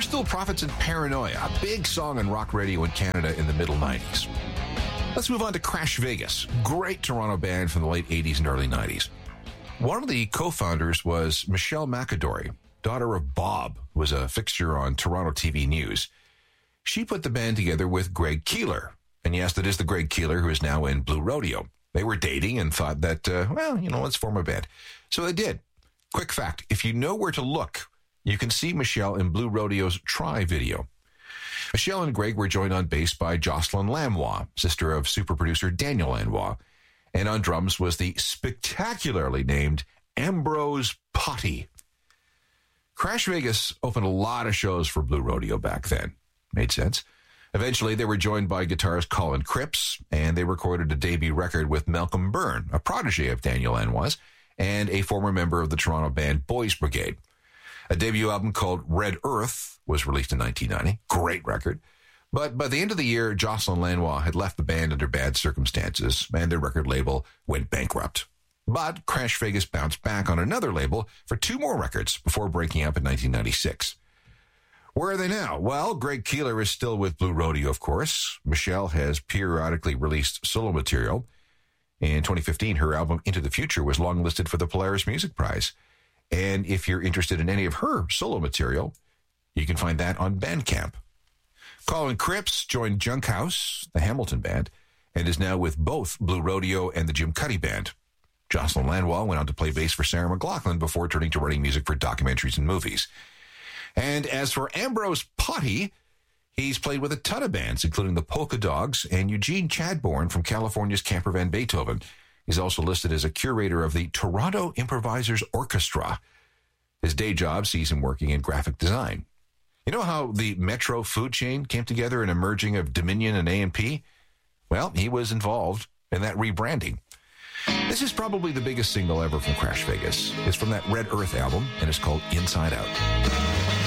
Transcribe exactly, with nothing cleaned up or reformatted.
Barstool Prophets and Paranoia, a big song on rock radio in Canada in the middle nineties. Let's move on to Crash Vegas, great Toronto band from the late eighties and early nineties. One of the co-founders was Michelle McAdory, daughter of Bob, who was a fixture on Toronto T V News. She put the band together with Greg Keeler. And yes, that is the Greg Keeler who is now in Blue Rodeo. They were dating and thought that, uh, well, you know, let's form a band. So they did. Quick fact, if you know where to look, you can see Michelle in Blue Rodeo's Try video. Michelle and Greg were joined on bass by Jocelyn Lanois, sister of super producer Daniel Lanois. And on drums was the spectacularly named Ambrose Potty. Crash Vegas opened a lot of shows for Blue Rodeo back then. Made sense. Eventually, they were joined by guitarist Colin Cripps, and they recorded a debut record with Malcolm Byrne, a protege of Daniel Lanois, and a former member of the Toronto band Boys Brigade. A debut album called Red Earth was released in nineteen ninety. Great record. But by the end of the year, Jocelyn Lanois had left the band under bad circumstances, and their record label went bankrupt. But Crash Vegas bounced back on another label for two more records before breaking up in nineteen ninety-six. Where are they now? Well, Greg Keeler is still with Blue Rodeo, of course. Michelle has periodically released solo material. In twenty fifteen, her album Into the Future was longlisted for the Polaris Music Prize. And if you're interested in any of her solo material, you can find that on Bandcamp. Colin Cripps joined Junkhouse, the Hamilton band, and is now with both Blue Rodeo and the Jim Cuddy Band. Jocelyn Lanois went on to play bass for Sarah McLachlan before turning to writing music for documentaries and movies. And as for Ambrose Potty, he's played with a ton of bands, including the Polka Dogs and Eugene Chadbourne from California's Camper Van Beethoven. He's also listed as a curator of the Toronto Improvisers Orchestra. His day job sees him working in graphic design. You know how the Metro food chain came together in a merging of Dominion and A and P? Well, he was involved in that rebranding. This is probably the biggest single ever from Crash Vegas. It's from that Red Earth album, and it's called Inside Out.